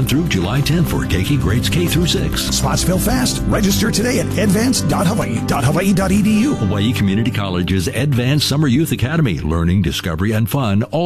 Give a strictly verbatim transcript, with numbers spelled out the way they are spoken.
through July tenth for Keiki grades K through six. Spots fill fast. Register today at advance dot hawaii dot hawaii dot e d u. Hawaii Community College's Advanced Summer Youth Academy. Learning, discovery, and fun all